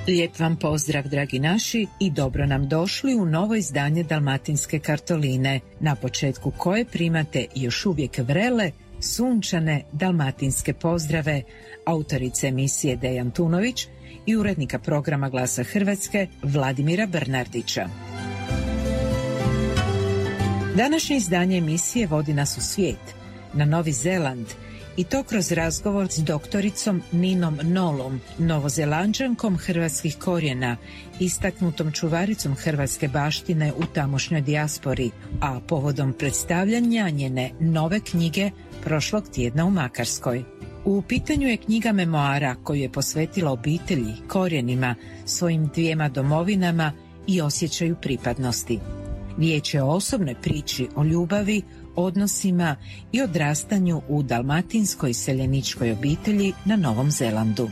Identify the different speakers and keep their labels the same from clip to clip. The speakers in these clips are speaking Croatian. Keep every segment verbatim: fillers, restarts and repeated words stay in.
Speaker 1: Lijep vam pozdrav, dragi naši, i dobro nam došli u novo izdanje Dalmatinske kartoline, na početku koje primate još uvijek vrele, sunčane dalmatinske pozdrave autorice emisije Dejan Tunović i urednika programa Glasa Hrvatske Vladimira Bernardića. Današnje izdanje emisije vodi nas u svijet, na Novi Zeland, i to kroz razgovor s doktoricom Ninom Nolom, novozelanđankom hrvatskih korijena, istaknutom čuvaricom hrvatske baštine u tamošnjoj dijaspori, a povodom predstavljanja njene nove knjige prošlog tjedna u Makarskoj. U pitanju je knjiga memoara koju je posvetila obitelji, korijenima, svojim dvijema domovinama i osjećaju pripadnosti. Riječ je o osobnoj priči o ljubavi, odnosima i odrastanju u dalmatinskoj seljeničkoj obitelji na Novom Zelandu.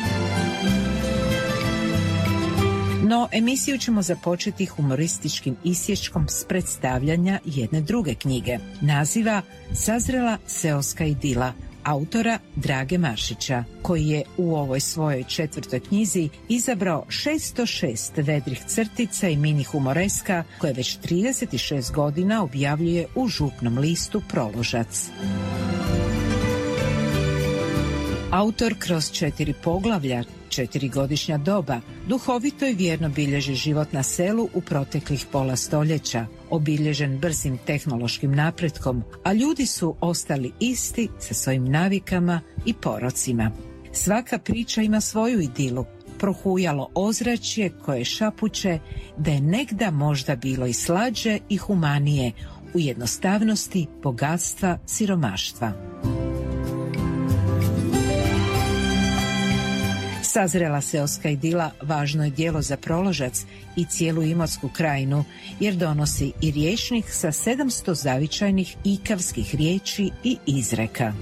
Speaker 1: No, emisiju ćemo započeti humorističkim isječkom s predstavljanja jedne druge knjige, naziva Sazrela seoska idila, autora Drage Maršića, koji je u ovoj svojoj četvrtoj knjizi izabrao šesto šest vedrih crtica i mini humoreska koje već trideset šest godina objavljuje u župnom listu Proložac. Autor kroz četiri poglavlja, četiri godišnja doba, duhovito i vjerno bilježi život na selu u proteklih pola stoljeća, obilježen brzim tehnološkim napretkom, a ljudi su ostali isti sa svojim navikama i porocima. Svaka priča ima svoju idilu, prohujalo ozračje koje šapuće da je negda možda bilo i slađe i humanije u jednostavnosti bogatstva siromaštva. Sazrela seoska idila važno je djelo za Proložac i cijelu Imotsku krajinu, jer donosi i rječnik sa sedamsto zavičajnih ikavskih riječi i izreka.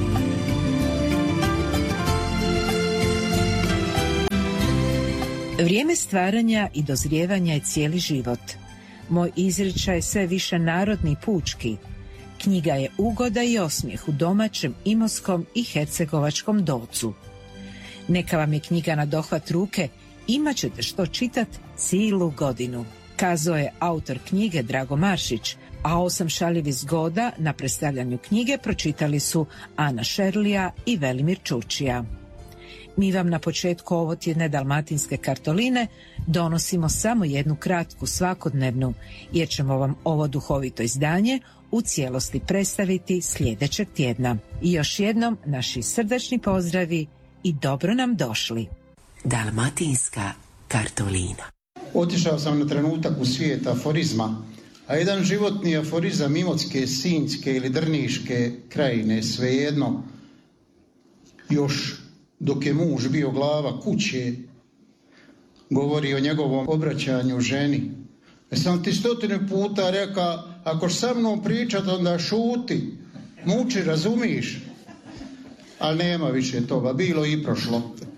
Speaker 1: Vrijeme stvaranja i dozrijevanja je cijeli život. Moj izričaj sve više narodni i pučki. Knjiga je ugoda i osmijeh u domaćem imotskom i hercegovačkom docu. Neka vam je knjiga na dohvat ruke, imat ćete što čitat cijelu godinu, kazao je autor knjige Drago Maršić, a osam šaljivih zgoda na predstavljanju knjige pročitali su Ana Šerlija i Velimir Čučija. Mi vam na početku ovotjedne Dalmatinske kartoline donosimo samo jednu kratku svakodnevnu, jer ćemo vam ovo duhovito izdanje u cijelosti predstaviti sljedećeg tjedna. I još jednom naši srdačni pozdravi i dobro nam došli.
Speaker 2: Dalmatinska kartolina.
Speaker 3: Otišao sam na trenutak u svijet aforizma, a jedan životni aforizam Imotske, Sinjske ili Drniške krajine, svejedno, još dok je muž bio glava kuće, govori o njegovom obraćanju ženi. E sam ti stotine puta reka, ako sa mnom pričat, onda šuti, muči, razumiš? Ali nema više toga, bilo i prošlo.